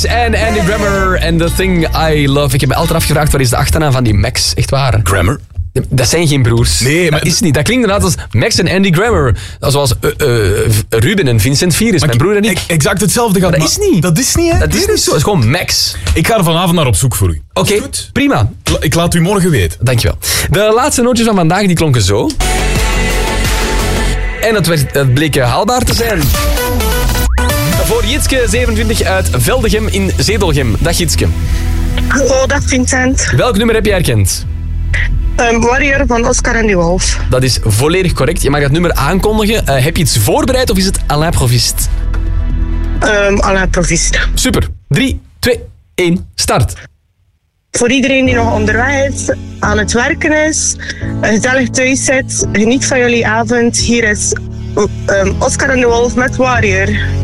Max en Andy Grammer en The Thing I Love. Ik heb me altijd afgevraagd, waar is de achternaam van die Max? Echt waar. Grammer? Dat zijn geen broers. Nee, maar... Dat is niet. Dat klinkt inderdaad als Max en Andy Grammer. Zoals Ruben en Vincent Virus, mijn broer en ik. Exact hetzelfde gaat. Maar dat is niet. Dat is niet, hè? Dat is niet zo. Het is gewoon Max. Ik ga er vanavond naar op zoek voor u. Oké, prima. Ik laat u morgen weten. Dankjewel. De laatste nootjes van vandaag die klonken zo. En het bleek haalbaar te zijn. Voor Jitske, 27 uit Veldegem in Zedelgem. Dag Jitske. Hallo, dag Vincent. Welk nummer heb je herkend? Warrior van Oscar en de Wolf. Dat is volledig correct. Je mag dat nummer aankondigen. Heb je iets voorbereid of is het à l'improviste? À l'improviste. Super. 3, 2, 1, start. Voor iedereen die nog onderweg is, aan het werken is, gezellig thuis zit, geniet van jullie avond. Hier is Oscar en de Wolf met Warrior.